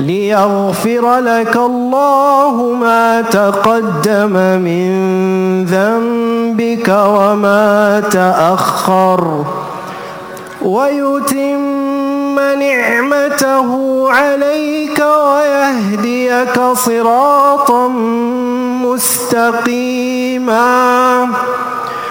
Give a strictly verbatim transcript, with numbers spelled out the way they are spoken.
ليغفر لك الله ما تقدم من ذنبك وما تأخر ويتم نعمته عليك ويهديك صراطا مستقيما.